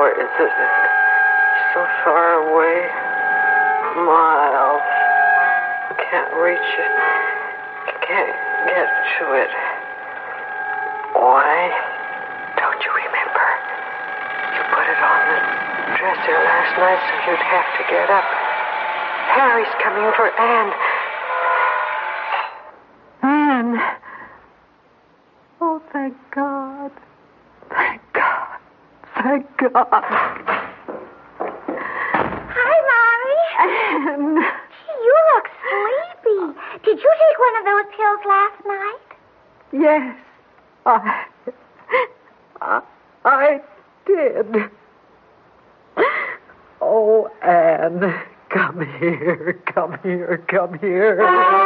Or is it so far away? Miles. Can't reach it. Can't get to it. Why? Don't you remember? You put it on the dresser last night so you'd have to get up. Harry's coming for Anne. Anne. Oh, thank God. Thank God. Thank God. Hi, Mommy. Anne. Gee, you look sleepy. Did you take one of those pills last night? Yes, I did. Oh, Anne, come here, come here, come here.